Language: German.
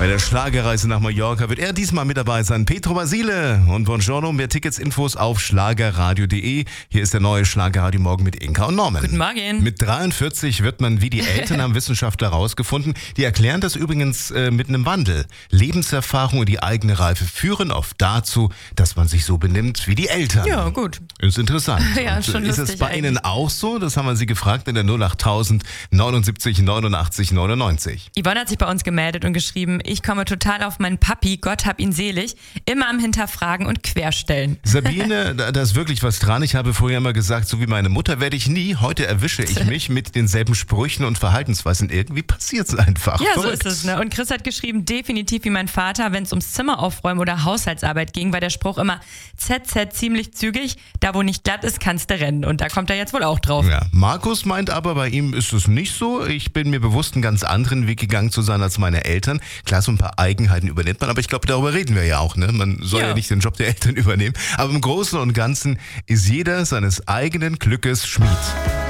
Bei der Schlagerreise nach Mallorca wird er diesmal mit dabei sein. Petro Basile und Buongiorno. Mehr Tickets, Infos auf schlagerradio.de. Hier ist der neue Schlagerradio Morgen mit Inka und Norman. Guten Morgen. Mit 43 wird man wie die Eltern, haben Wissenschaftler herausgefunden. Die erklären das übrigens mit einem Wandel. Lebenserfahrung und die eigene Reife führen oft dazu, dass man sich so benimmt wie die Eltern. Ja, gut. Ist interessant. Ja, und schon ist lustig es bei eigentlich. Ihnen auch so? Das haben wir Sie gefragt in der 08000 79 89 99. Yvonne hat sich bei uns gemeldet und geschrieben, ich komme total auf meinen Papi, Gott hab ihn selig, immer am Hinterfragen und Querstellen. Sabine, da ist wirklich was dran. Ich habe vorher immer gesagt, so wie meine Mutter werde ich nie. Heute erwische ich mich mit denselben Sprüchen und Verhaltensweisen. Irgendwie passiert es einfach. Ja, Verrückt. so ist es. Ne? Und Chris hat geschrieben, definitiv wie mein Vater, wenn es ums Zimmer aufräumen oder Haushaltsarbeit ging, war der Spruch immer ZZ ziemlich zügig, da wo nicht glatt ist, kannst du rennen. Und da kommt er jetzt wohl auch drauf. Ja, Markus meint aber, bei ihm ist es nicht so. Ich bin mir bewusst, einen ganz anderen Weg gegangen zu sein als meine Eltern. Klar, so ein paar Eigenheiten übernimmt man, aber ich glaube, darüber reden wir ja auch. Ne? Man soll ja nicht den Job der Eltern übernehmen. Aber im Großen und Ganzen ist jeder seines eigenen Glückes Schmied.